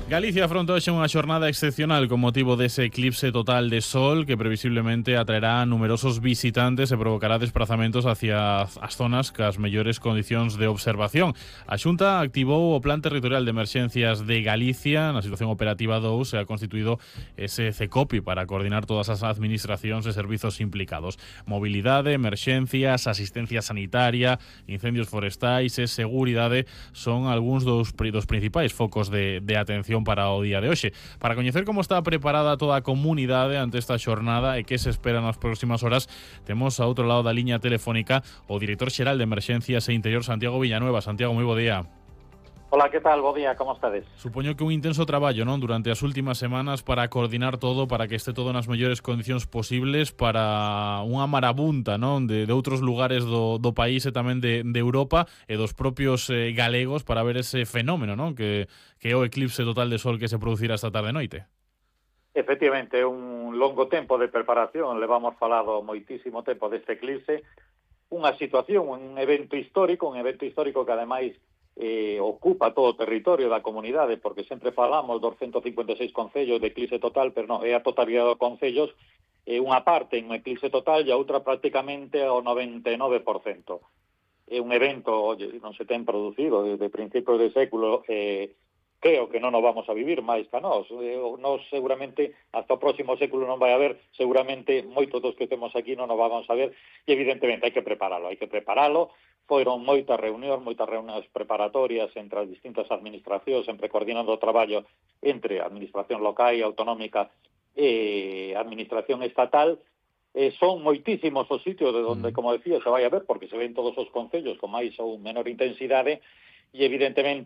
Galicia afronta hoxe unha xornada excepcional con motivo dese eclipse total de sol que previsiblemente atraerá a numerosos visitantes e provocará desplazamentos hacia as zonas cas mellores condicións de observación. A Xunta activou o Plan Territorial de Emerxencias de Galicia na situación operativa 2 e ha constituído ese CECOPI para coordinar todas as administracións e servizos implicados. Mobilidade, emerxencias, asistencia sanitaria, incendios forestais e seguridade son algúns dos principais focos de atención para o día de hoxe. Para coñecer como está preparada toda a comunidade ante esta xornada e que se espera nas próximas horas, temos a outro lado da liña telefónica o director xeral de Emerxencias e Interior, Santiago Villanueva. Santiago, moi bo día. Hola, que tal? Bo día, como estades? Supoño que un intenso traballo, non, durante as últimas semanas para coordinar todo, para que este todo nas mellores condicións posibles para unha marabunta, non, de outros lugares do país e tamén de Europa e dos propios galegos para ver ese fenómeno, non, que é o eclipse total de sol que se producirá esta tarde noite. Efectivamente, un longo tempo de preparación, levamos falado moitísimo tempo deste eclipse, unha situación, un evento histórico que ademais ocupa todo o territorio da comunidade, porque sempre falamos dos 156 concellos de eclipse total, pero non, é a totalidade dos concellos, unha parte en eclipse total e a outra prácticamente ao 99%. É un evento, non se ten producido desde principios de século, creo que non nos vamos a vivir máis que nós. Nós seguramente hasta o próximo século non vai haber, seguramente moitos dos que temos aquí non nos vamos a ver, e evidentemente hai que preparalo. Foron moitas reunións preparatorias entre as distintas administracións, sempre coordinando o traballo entre a administración local e autonómica e a administración estatal. Son moitísimos os sitios de onde, como decía, se vai a ver, porque se ven todos os concellos con máis ou menor intensidade, e evidentemente